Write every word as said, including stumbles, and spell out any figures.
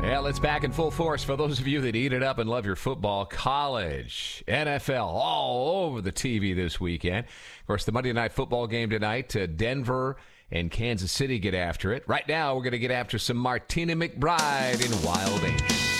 Well, it's back in full force for those of you that eat it up and love your football. College, N F L, all over the T V this weekend. Of course, the Monday Night Football game tonight, uh, Denver and Kansas City get after it. Right now, we're going to get after some Martina McBride in Wild Angels.